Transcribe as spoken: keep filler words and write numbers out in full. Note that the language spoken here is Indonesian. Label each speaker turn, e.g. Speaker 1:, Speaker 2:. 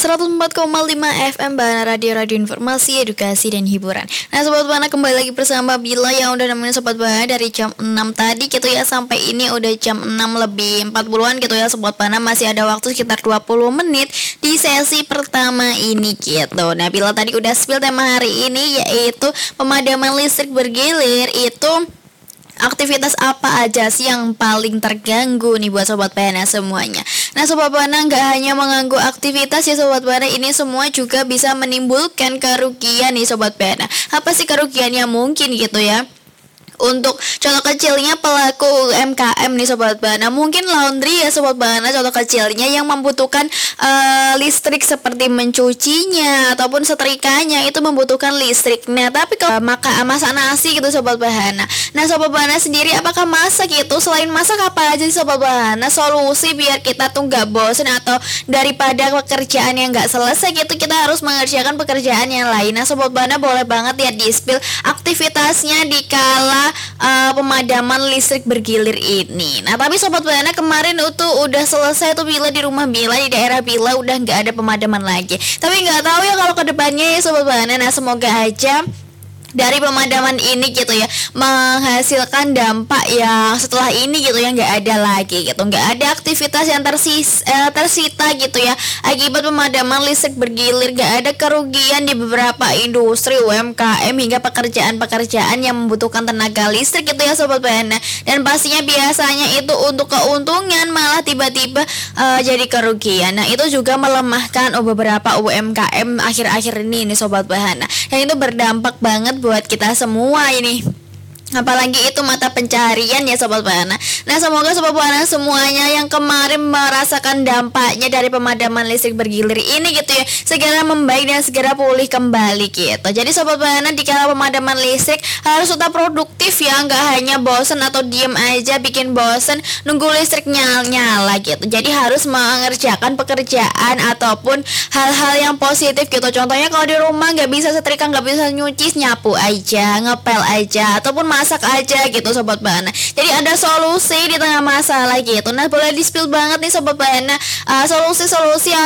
Speaker 1: seratus empat koma lima F M Bahana Radio, radio informasi, edukasi, dan hiburan. Nah Sobat Bahana, kembali lagi bersama Bila yang udah nemenin Sobat Bahana dari jam enam tadi gitu ya, sampai ini udah jam enam lebih empat puluhan gitu ya Sobat Bahana. Masih ada waktu sekitar dua puluh menit di sesi pertama ini gitu. Nah Bila tadi udah spill tema hari ini, yaitu pemadaman listrik bergilir. Itu aktivitas apa aja sih yang paling terganggu nih buat Sobat Bahana semuanya. Nah Sobat Bahana, nggak hanya mengganggu aktivitas ya Sobat Bahana, ini semua juga bisa menimbulkan kerugian nih Sobat Bahana. Apa sih kerugiannya mungkin gitu ya? Untuk contoh kecilnya pelaku U M K M nih Sobat Bahana, mungkin laundry ya Sobat Bahana, contoh kecilnya yang membutuhkan uh, listrik seperti mencucinya ataupun setrikanya, itu membutuhkan listrik. Nah tapi kalau maka masak nasi gitu Sobat Bahana, nah Sobat Bahana sendiri apakah masak itu? Selain masak apa aja sih Sobat Bahana solusi biar kita tuh nggak bosan, atau daripada pekerjaan yang nggak selesai gitu kita harus mengerjakan pekerjaan yang lain? Nah Sobat Bahana boleh banget ya di spill aktivitasnya di kala Uh, pemadaman listrik bergilir ini. Nah tapi Sobat Bahana, kemarin itu udah selesai tuh Bila di rumah Bila, di daerah Bila udah nggak ada pemadaman lagi. Tapi nggak tahu ya kalau kedepannya ya Sobat Bahana. Nah semoga aja dari pemadaman ini gitu ya menghasilkan dampak yang setelah ini gitu ya nggak ada lagi gitu, nggak ada aktivitas yang tersis, eh, tersita gitu ya akibat pemadaman listrik bergilir. Nggak ada kerugian di beberapa industri, U M K M, hingga pekerjaan-pekerjaan yang membutuhkan tenaga listrik gitu ya Sobat Bahana. Dan pastinya biasanya itu untuk keuntungan malah tiba-tiba uh, jadi kerugian. Nah itu juga melemahkan oh, beberapa U M K M akhir-akhir ini nih Sobat Bahana, yang itu berdampak banget buat kita semua ini, apalagi itu mata pencaharian ya Sobat Bahana. Nah semoga Sobat Bahana semuanya yang kemarin merasakan dampaknya dari pemadaman listrik bergilir ini gitu ya segera membaik dan segera pulih kembali gitu. Jadi Sobat Bahana, di kala pemadaman listrik harus tetap produktif ya, nggak hanya bosen atau diem aja bikin bosen nunggu listrik nyala-nyala gitu. Jadi harus mengerjakan pekerjaan ataupun hal-hal yang positif gitu. Contohnya kalau di rumah nggak bisa setrika, nggak bisa nyuci, nyapu aja, ngepel aja, ataupun masak aja gitu Sobat Bahana. Jadi ada solusi di tengah masalah gitu. Nah boleh di spill banget nih Sobat Bahana uh, solusi-solusi